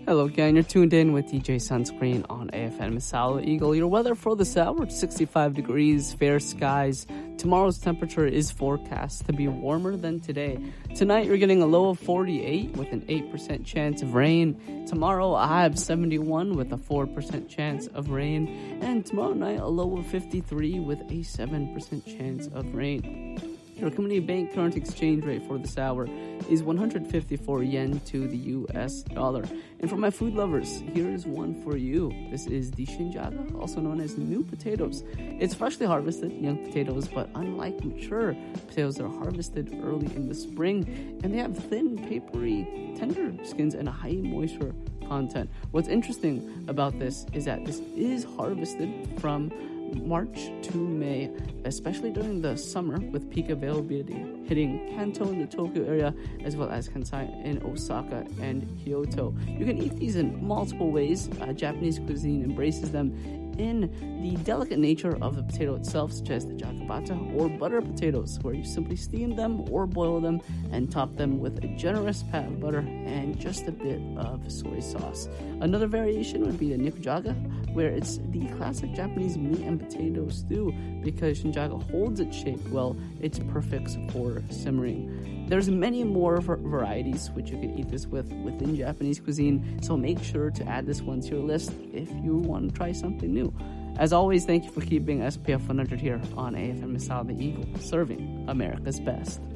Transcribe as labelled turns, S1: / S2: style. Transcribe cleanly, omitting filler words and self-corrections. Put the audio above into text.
S1: Hello again, you're tuned in with DJ Sunscreen on AFM Masala Eagle. Your weather for this hour, 65 degrees, fair skies. Tomorrow's temperature is forecast to be warmer than today. Tonight you're getting a low of 48 with an 8% chance of rain. Tomorrow I have 71 with a 4% chance of rain. And tomorrow night a low of 53 with a 7% chance of rain. Your Community Bank current exchange rate for this hour is 154 yen to the US dollar. And for my food lovers, here is one for you. This is the Shinjaga, also known as new potatoes. It's freshly harvested young potatoes, but unlike mature potatoes, they're harvested early in the spring, and they have thin, papery, tender skins and a high moisture content. What's interesting about this is that this is harvested from March to May, especially during the summer, with peak availability hitting Kanto in the Tokyo area, as well as Kansai in Osaka and Kyoto. You can eat these in multiple ways. Japanese cuisine embraces them in the delicate nature of the potato itself, such as the jakubata or butter potatoes, where you simply steam them or boil them and top them with a generous pat of butter and just a bit of soy sauce. Another variation would be the nikujaga, where it's the classic Japanese meat and potato stew. Because shinjaga holds its shape well, it's perfect for simmering. There's many more varieties which you can eat this with within Japanese cuisine, so make sure to add this one to your list if you want to try something new. As always, thank you for keeping SPF 100 here on AFM Masala the Eagle, serving America's best.